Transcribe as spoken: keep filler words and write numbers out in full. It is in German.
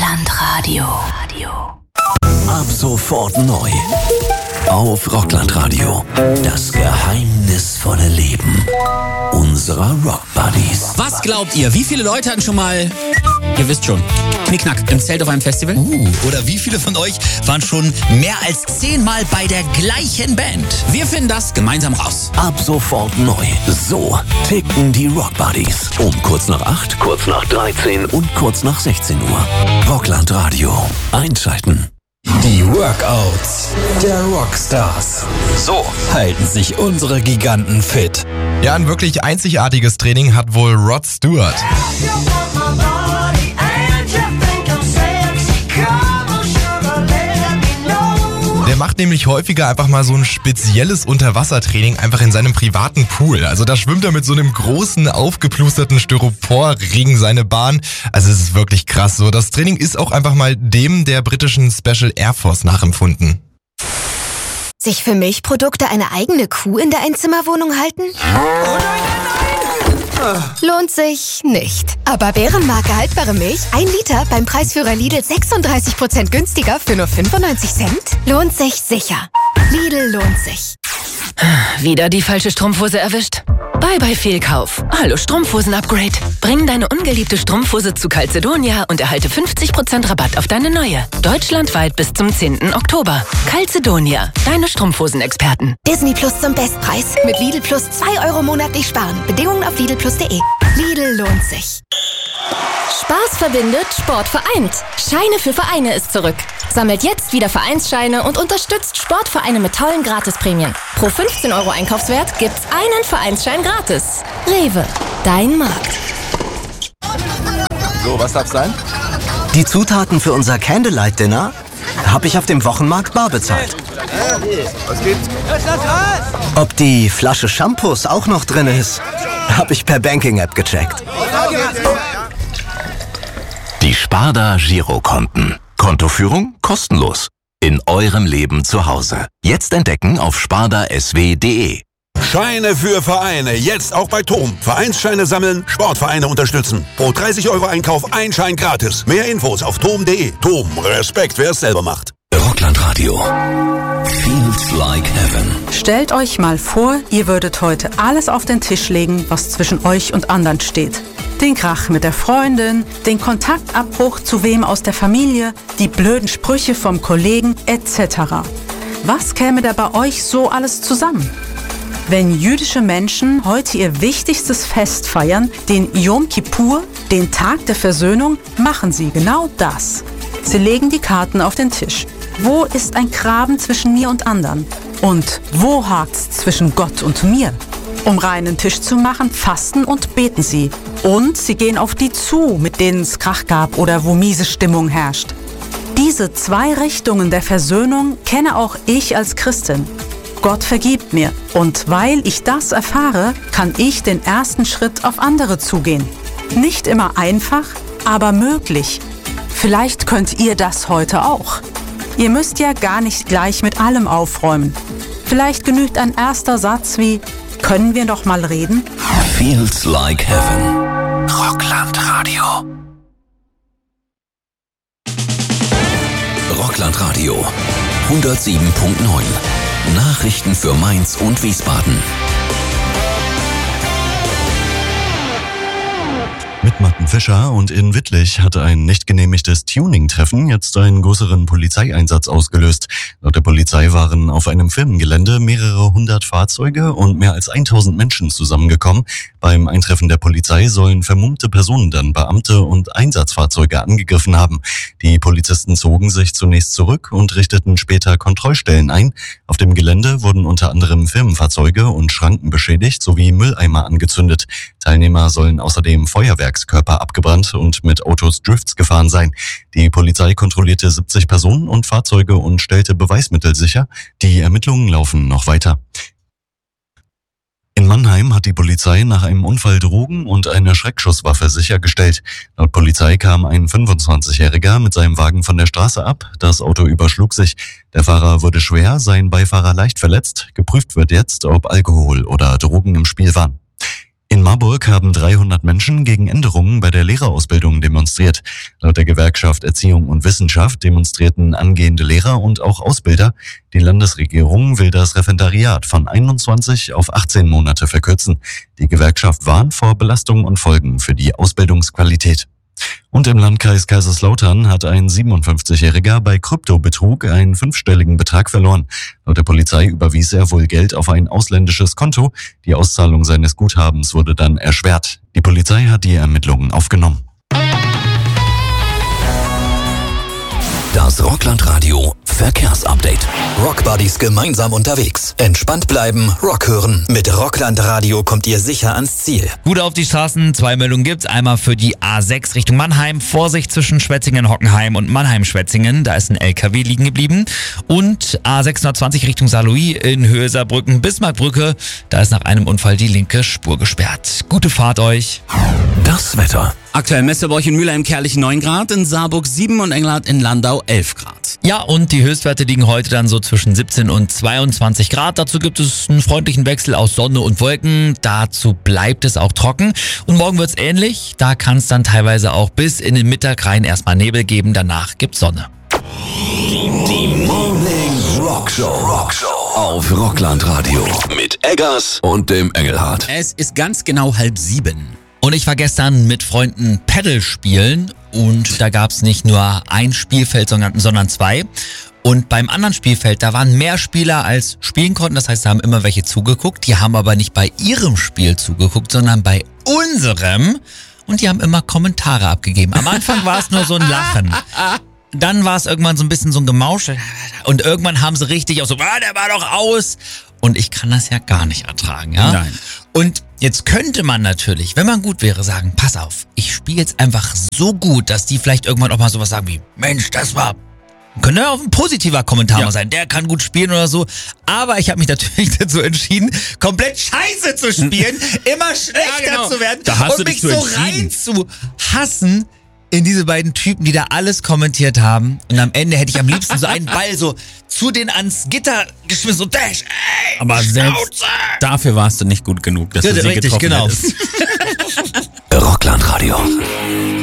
Rockland Radio. Ab sofort neu. Auf Rockland Radio. Das geheimnisvolle Leben unserer Rock-Buddies. Was glaubt ihr? Wie viele Leute hatten schon mal, ihr wisst schon, Knickknack im Zelt auf einem Festival? Uh, oder wie viele von euch waren schon mehr als zehnmal bei der gleichen Band? Wir finden das gemeinsam raus. Ab sofort neu. So ticken die Rock-Buddies. Um kurz nach acht, kurz nach dreizehn und kurz nach sechzehn Uhr. Rockland Radio. Einschalten. Die Workouts der Rockstars. So halten sich unsere Giganten fit. Ja, ein wirklich einzigartiges Training hat wohl Rod Stewart. Der macht nämlich häufiger einfach mal so ein spezielles Unterwassertraining einfach in seinem privaten Pool. Also da schwimmt er mit so einem großen, aufgeplusterten Styroporring seine Bahn. Also es ist wirklich krass. So, das Training ist auch einfach mal dem der britischen Special Air Force nachempfunden. Sich für Milchprodukte eine eigene Kuh in der Einzimmerwohnung halten? Lohnt sich nicht. Aber Bärenmarke haltbare Milch, ein Liter beim Preisführer Lidl sechsunddreißig Prozent günstiger für nur fünfundneunzig Cent? Lohnt sich sicher. Lidl lohnt sich. Wieder die falsche Strumpfhose erwischt? Bye bye Fehlkauf. Hallo Strumpfhosen-Upgrade. Bring deine ungeliebte Strumpfhose zu Calzedonia und erhalte fünfzig Prozent Rabatt auf deine neue. Deutschlandweit bis zum zehnten Oktober. Calzedonia, deine Strumpfhosen-Experten. Disney Plus zum Bestpreis. Mit Lidl Plus zwei Euro monatlich sparen. Bedingungen auf lidl plus punkt de. Lidl lohnt sich. Spaß verbindet, Sport vereint. Scheine für Vereine ist zurück. Sammelt jetzt wieder Vereinsscheine und unterstützt Sportvereine mit tollen Gratisprämien. Pro fünfzehn Euro Einkaufswert gibt's einen Vereinsschein gratis. Rewe, dein Markt. So, was darf's sein? Die Zutaten für unser Candlelight-Dinner habe ich auf dem Wochenmarkt bar bezahlt. Was gibt's? Ob die Flasche Shampoos auch noch drin ist, habe ich per Banking-App gecheckt. Die Sparda Girokonten. Kontoführung kostenlos. In eurem Leben zu Hause. Jetzt entdecken auf sparda s w punkt de. Scheine für Vereine. Jetzt auch bei Tom. Vereinsscheine sammeln, Sportvereine unterstützen. Pro dreißig Euro Einkauf ein Schein gratis. Mehr Infos auf tom punkt de. Tom, Respekt, wer es selber macht. Rockland Radio. Feels like heaven. Stellt euch mal vor, ihr würdet heute alles auf den Tisch legen, was zwischen euch und anderen steht. Den Krach mit der Freundin, den Kontaktabbruch zu wem aus der Familie, die blöden Sprüche vom Kollegen et cetera. Was käme da bei euch so alles zusammen? Wenn jüdische Menschen heute ihr wichtigstes Fest feiern, den Yom Kippur, den Tag der Versöhnung, machen sie genau das. Sie legen die Karten auf den Tisch. Wo ist ein Graben zwischen mir und anderen? Und wo hakt's zwischen Gott und mir? Um reinen Tisch zu machen, fasten und beten sie. Und sie gehen auf die zu, mit denen es Krach gab oder wo miese Stimmung herrscht. Diese zwei Richtungen der Versöhnung kenne auch ich als Christin. Gott vergibt mir. Und weil ich das erfahre, kann ich den ersten Schritt auf andere zugehen. Nicht immer einfach, aber möglich. Vielleicht könnt ihr das heute auch. Ihr müsst ja gar nicht gleich mit allem aufräumen. Vielleicht genügt ein erster Satz wie: Können wir doch mal reden? Feels like heaven. Rockland Radio. Rockland Radio. hundertsieben Komma neun. Nachrichten für Mainz und Wiesbaden. Mit Martin Fischer und in Wittlich hatte ein nicht genehmigtes Tuning-Treffen jetzt einen größeren Polizeieinsatz ausgelöst. Laut der Polizei waren auf einem Firmengelände mehrere hundert Fahrzeuge und mehr als tausend Menschen zusammengekommen. Beim Eintreffen der Polizei sollen vermummte Personen dann Beamte und Einsatzfahrzeuge angegriffen haben. Die Polizisten zogen sich zunächst zurück und richteten später Kontrollstellen ein. Auf dem Gelände wurden unter anderem Firmenfahrzeuge und Schranken beschädigt sowie Mülleimer angezündet. Teilnehmer sollen außerdem Feuerwerkskörper abgebrannt und mit Autos Drifts gefahren sein. Die Polizei kontrollierte siebzig Personen und Fahrzeuge und stellte Beweismittel sicher. Die Ermittlungen laufen noch weiter. In Mannheim hat die Polizei nach einem Unfall Drogen und eine Schreckschusswaffe sichergestellt. Laut Polizei kam ein fünfundzwanzigjähriger mit seinem Wagen von der Straße ab. Das Auto überschlug sich. Der Fahrer wurde schwer, sein Beifahrer leicht verletzt. Geprüft wird jetzt, ob Alkohol oder Drogen im Spiel waren. In Marburg haben dreihundert Menschen gegen Änderungen bei der Lehrerausbildung demonstriert. Laut der Gewerkschaft Erziehung und Wissenschaft demonstrierten angehende Lehrer und auch Ausbilder. Die Landesregierung will das Referendariat von einundzwanzig auf achtzehn Monate verkürzen. Die Gewerkschaft warnt vor Belastungen und Folgen für die Ausbildungsqualität. Und im Landkreis Kaiserslautern hat ein siebenundfünfzigjähriger bei Kryptobetrug einen fünfstelligen Betrag verloren. Laut der Polizei überwies er wohl Geld auf ein ausländisches Konto. Die Auszahlung seines Guthabens wurde dann erschwert. Die Polizei hat die Ermittlungen aufgenommen. Das Rockland-Radio Verkehrsupdate. Rockbuddies gemeinsam unterwegs. Entspannt bleiben, Rock hören. Mit Rockland Radio kommt ihr sicher ans Ziel. Gut auf die Straßen, zwei Meldungen gibt's. Einmal für die A sechs Richtung Mannheim. Vorsicht zwischen Schwetzingen-Hockenheim und Mannheim-Schwetzingen. Da ist ein L K W liegen geblieben. Und A sechshundertzwanzig Richtung Saarlouis in Höhe Saarbrücken, Bismarckbrücke. Da ist nach einem Unfall die linke Spur gesperrt. Gute Fahrt euch. Das Wetter. Aktuell messt ihr bei euch in Mülheim Kerlich neun Grad, in Saarburg sieben und Engelhardt in Landau elf Grad. Ja, und die Höchstwerte liegen heute dann so zwischen siebzehn und zweiundzwanzig Grad. Dazu gibt es einen freundlichen Wechsel aus Sonne und Wolken. Dazu bleibt es auch trocken. Und morgen wird's ähnlich. Da kann es dann teilweise auch bis in den Mittag rein erstmal Nebel geben. Danach gibt's Sonne. Die, die Morning Rock Show. Rock Show auf Rockland Radio mit Eggers und dem Engelhardt. Es ist ganz genau halb sieben. Und ich war gestern mit Freunden Paddle spielen und da gab's nicht nur ein Spielfeld, sondern, sondern zwei. Und beim anderen Spielfeld, da waren mehr Spieler als spielen konnten. Das heißt, da haben immer welche zugeguckt. Die haben aber nicht bei ihrem Spiel zugeguckt, sondern bei unserem. Und die haben immer Kommentare abgegeben. Am Anfang war es nur so ein Lachen. Dann war es irgendwann so ein bisschen so ein Gemausch. Und irgendwann haben sie richtig auch so, ah, der war doch aus. Und ich kann das ja gar nicht ertragen, ja? Nein. Und jetzt könnte man natürlich, wenn man gut wäre, sagen, pass auf, ich spiele jetzt einfach so gut, dass die vielleicht irgendwann auch mal sowas sagen wie, Mensch, das war... Könnte ja auch ein positiver Kommentar ja. mal sein, der kann gut spielen oder so. Aber ich habe mich natürlich dazu entschieden, komplett scheiße zu spielen, immer schlechter ja, genau. zu werden da hast und du mich so rein zu hassen in diese beiden Typen, die da alles kommentiert haben. Und am Ende hätte ich am liebsten so einen Ball so zu denen ans Gitter geschmissen, so Dash, ey, aber selbst dafür warst du nicht gut genug, dass ja, du sie richtig, getroffen genau. hättest. Rockland Radio.